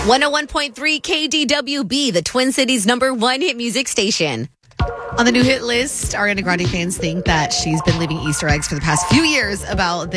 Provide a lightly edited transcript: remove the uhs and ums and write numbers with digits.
101.3 KDWB, the Twin Cities' #1 hit music station. On the new hit list, Ariana Grande fans think that she's been leaving Easter eggs for the past few years about